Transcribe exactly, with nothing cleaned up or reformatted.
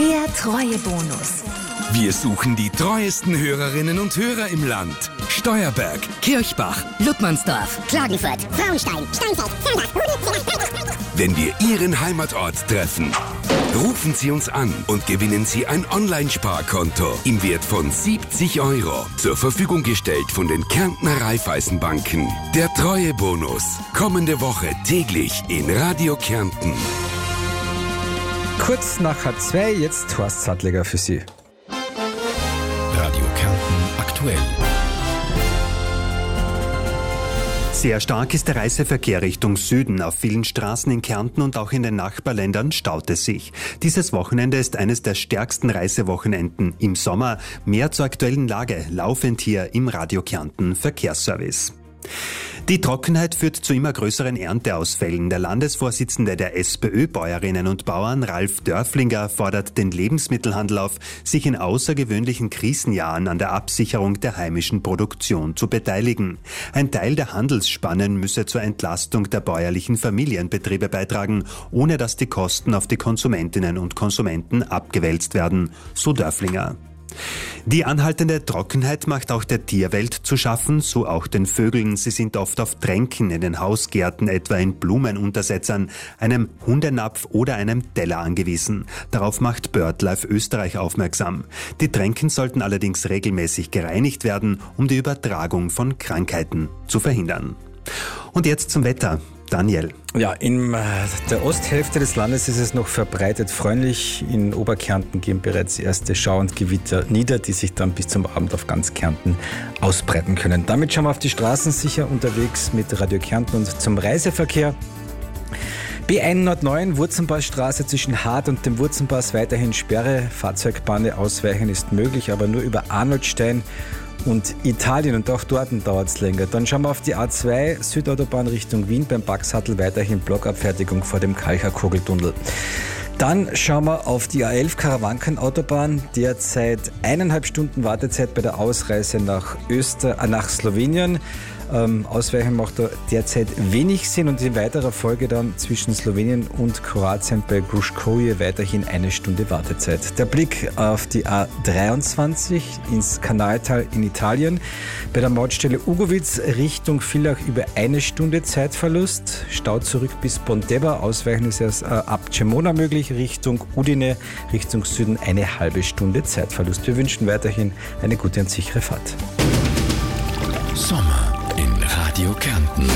Der Treuebonus. Wir suchen die treuesten Hörerinnen und Hörer im Land. Steuerberg, Kirchbach, Ludmannsdorf, Klagenfurt, Frauenstein, Steinfeld, wenn wir Ihren Heimatort treffen, rufen Sie uns an und gewinnen Sie ein Online-Sparkonto im Wert von siebzig Euro. Zur Verfügung gestellt von den Kärntner Raiffeisenbanken. Der Treuebonus. Kommende Woche täglich in Radio Kärnten. Kurz nach halb zwei, jetzt Horst Sattliger für Sie. Radio Kärnten aktuell. Sehr stark ist der Reiseverkehr Richtung Süden. Auf vielen Straßen in Kärnten und auch in den Nachbarländern staut es sich. Dieses Wochenende ist eines der stärksten Reisewochenenden im Sommer. Mehr zur aktuellen Lage laufend hier im Radio Kärnten Verkehrsservice. Die Trockenheit führt zu immer größeren Ernteausfällen. Der Landesvorsitzende der SPÖ Bäuerinnen und Bauern, Ralf Dörflinger, fordert den Lebensmittelhandel auf, sich in außergewöhnlichen Krisenjahren an der Absicherung der heimischen Produktion zu beteiligen. Ein Teil der Handelsspannen müsse zur Entlastung der bäuerlichen Familienbetriebe beitragen, ohne dass die Kosten auf die Konsumentinnen und Konsumenten abgewälzt werden, so Dörflinger. Die anhaltende Trockenheit macht auch der Tierwelt zu schaffen, so auch den Vögeln. Sie sind oft auf Tränken in den Hausgärten, etwa in Blumenuntersetzern, einem Hundenapf oder einem Teller angewiesen. Darauf macht BirdLife Österreich aufmerksam. Die Tränken sollten allerdings regelmäßig gereinigt werden, um die Übertragung von Krankheiten zu verhindern. Und jetzt zum Wetter. Daniel. Ja, in der Osthälfte des Landes ist es noch verbreitet freundlich. In Oberkärnten gehen bereits erste Schauer und Gewitter nieder, die sich dann bis zum Abend auf ganz Kärnten ausbreiten können. Damit schauen wir auf die Straßen, sicher unterwegs mit Radio Kärnten und zum Reiseverkehr. B hundertneun, Wurzenbachstraße zwischen Hart und dem Wurzenpass weiterhin Sperre. Fahrzeugbahn ausweichen ist möglich, aber nur über Arnoldstein und Italien, und auch dort dauert es länger. Dann schauen wir auf die A zwei, Südautobahn Richtung Wien, beim Baxhattel weiterhin Blockabfertigung vor dem Kalcher-Kugeltunnel. Dann schauen wir auf die A elf Karawanken-Autobahn, derzeit eineinhalb Stunden Wartezeit bei der Ausreise nach, Öster, äh, nach Slowenien. Ähm, Ausweichen macht da derzeit wenig Sinn und in weiterer Folge dann zwischen Slowenien und Kroatien bei Gruškovje weiterhin eine Stunde Wartezeit. Der Blick auf die A dreiundzwanzig ins Kanaltal in Italien. Bei der Mautstelle Ugovic Richtung Villach über eine Stunde Zeitverlust. Stau zurück bis Pontebba. Ausweichen ist erst äh, ab Cemona möglich. Richtung Udine, Richtung Süden eine halbe Stunde Zeitverlust. Wir wünschen weiterhin eine gute und sichere Fahrt. Sommer in Radio Kärnten.